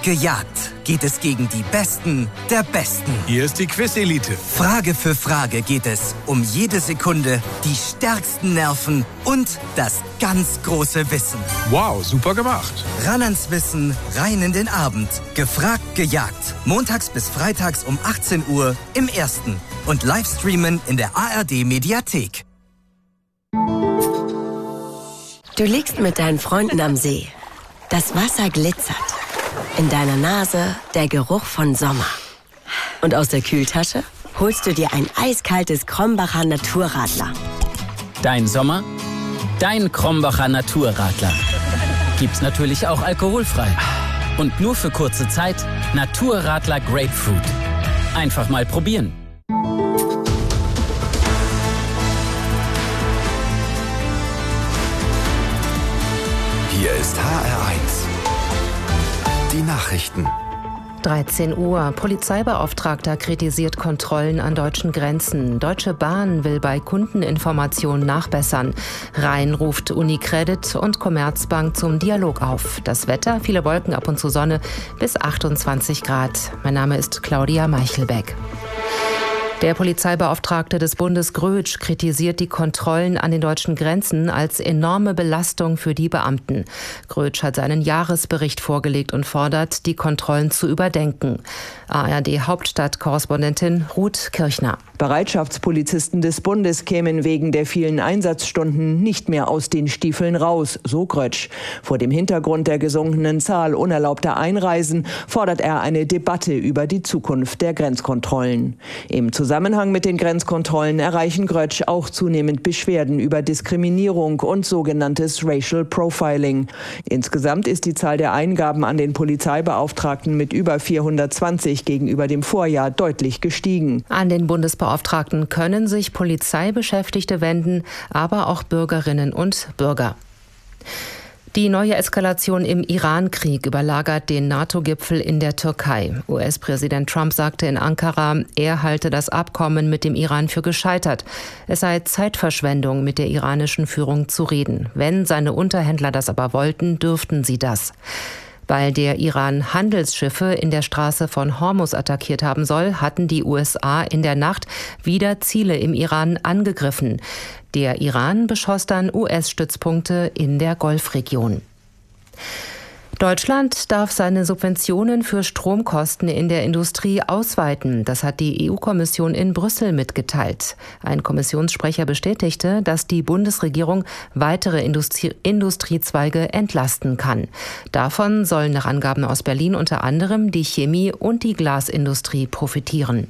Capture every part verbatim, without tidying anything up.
gejagt geht es gegen die Besten der Besten. Hier ist die Quiz-Elite. Frage für Frage geht es um jede Sekunde, die stärksten Nerven und das ganz große Wissen. Wow, super gemacht. Ran ans Wissen, rein in den Abend. Gefragt, gejagt. Montags bis freitags um achtzehn Uhr im Ersten. Und Livestreamen in der A R D-Mediathek. Du liegst mit deinen Freunden am See. Das Wasser glitzert. In deiner Nase der Geruch von Sommer. Und aus der Kühltasche holst du dir ein eiskaltes Krombacher Naturradler. Dein Sommer, dein Krombacher Naturradler. Gibt's natürlich auch alkoholfrei. Und nur für kurze Zeit Naturradler Grapefruit. Einfach mal probieren. Hier ist H R eins. Die Nachrichten. dreizehn Uhr. Polizeibeauftragter kritisiert Kontrollen an deutschen Grenzen. Deutsche Bahn will bei Kundeninformationen nachbessern. Rhein ruft Unicredit und Commerzbank zum Dialog auf. Das Wetter, viele Wolken, ab und zu Sonne, bis achtundzwanzig Grad. Mein Name ist Claudia Meichelbeck. Der Polizeibeauftragte des Bundes Grötsch kritisiert die Kontrollen an den deutschen Grenzen als enorme Belastung für die Beamten. Grötsch hat seinen Jahresbericht vorgelegt und fordert, die Kontrollen zu überdenken. A R D-Hauptstadt-Korrespondentin Ruth Kirchner. Bereitschaftspolizisten des Bundes kämen wegen der vielen Einsatzstunden nicht mehr aus den Stiefeln raus, so Grötsch. Vor dem Hintergrund der gesunkenen Zahl unerlaubter Einreisen fordert er eine Debatte über die Zukunft der Grenzkontrollen. Im Zusammenhang mit den Grenzkontrollen erreichen Grötsch auch zunehmend Beschwerden über Diskriminierung und sogenanntes Racial Profiling. Insgesamt ist die Zahl der Eingaben an den Polizeibeauftragten mit über vierhundertzwanzig gegenüber dem Vorjahr deutlich gestiegen. An den Bundesbeauftragten können sich Polizeibeschäftigte wenden, aber auch Bürgerinnen und Bürger. Die neue Eskalation im Iran-Krieg überlagert den NATO-Gipfel in der Türkei. U S-Präsident Trump sagte in Ankara, er halte das Abkommen mit dem Iran für gescheitert. Es sei Zeitverschwendung, mit der iranischen Führung zu reden. Wenn seine Unterhändler das aber wollten, dürften sie das. Weil der Iran Handelsschiffe in der Straße von Hormuz attackiert haben soll, hatten die U S A in der Nacht wieder Ziele im Iran angegriffen. Der Iran beschoss dann U S-Stützpunkte in der Golfregion. Deutschland darf seine Subventionen für Stromkosten in der Industrie ausweiten. Das hat die E U-Kommission in Brüssel mitgeteilt. Ein Kommissionssprecher bestätigte, dass die Bundesregierung weitere Industrie- Industriezweige entlasten kann. Davon sollen nach Angaben aus Berlin unter anderem die Chemie- und die Glasindustrie profitieren.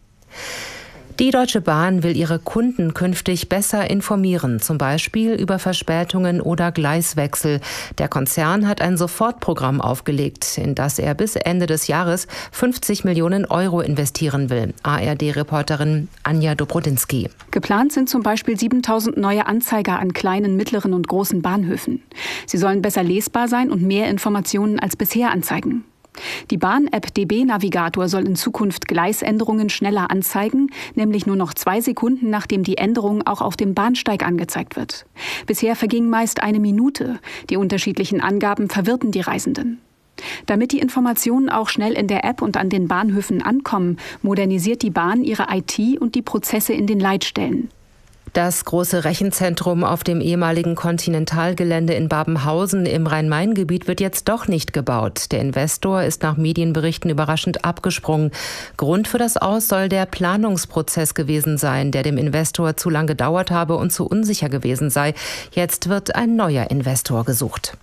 Die Deutsche Bahn will ihre Kunden künftig besser informieren, zum Beispiel über Verspätungen oder Gleiswechsel. Der Konzern hat ein Sofortprogramm aufgelegt, in das er bis Ende des Jahres fünfzig Millionen Euro investieren will. A R D-Reporterin Anja Dobrodinsky. Geplant sind zum Beispiel siebentausend neue Anzeiger an kleinen, mittleren und großen Bahnhöfen. Sie sollen besser lesbar sein und mehr Informationen als bisher anzeigen. Die Bahn-App D B-Navigator soll in Zukunft Gleisänderungen schneller anzeigen, nämlich nur noch zwei Sekunden, nachdem die Änderung auch auf dem Bahnsteig angezeigt wird. Bisher verging meist eine Minute. Die unterschiedlichen Angaben verwirrten die Reisenden. Damit die Informationen auch schnell in der App und an den Bahnhöfen ankommen, modernisiert die Bahn ihre I T und die Prozesse in den Leitstellen. Das große Rechenzentrum auf dem ehemaligen Kontinentalgelände in Babenhausen im Rhein-Main-Gebiet wird jetzt doch nicht gebaut. Der Investor ist nach Medienberichten überraschend abgesprungen. Grund für das Aus soll der Planungsprozess gewesen sein, der dem Investor zu lang gedauert habe und zu unsicher gewesen sei. Jetzt wird ein neuer Investor gesucht.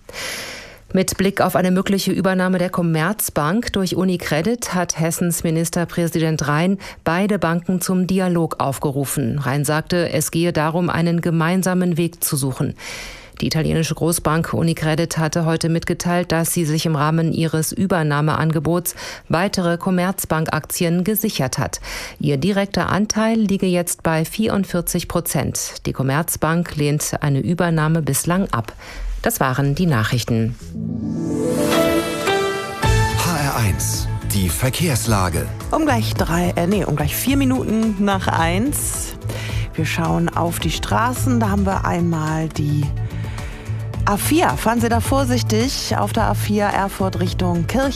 Mit Blick auf eine mögliche Übernahme der Commerzbank durch Unicredit hat Hessens Ministerpräsident Rhein beide Banken zum Dialog aufgerufen. Rhein sagte, es gehe darum, einen gemeinsamen Weg zu suchen. Die italienische Großbank Unicredit hatte heute mitgeteilt, dass sie sich im Rahmen ihres Übernahmeangebots weitere Commerzbank-Aktien gesichert hat. Ihr direkter Anteil liege jetzt bei vierundvierzig Prozent. Die Commerzbank lehnt eine Übernahme bislang ab. Das waren die Nachrichten. H R eins, die Verkehrslage. Um gleich drei, äh, nee, um gleich vier Minuten nach eins. Wir schauen auf die Straßen. Da haben wir einmal die A vier. Fahren Sie da vorsichtig auf der A vier Erfurt Richtung Kirch.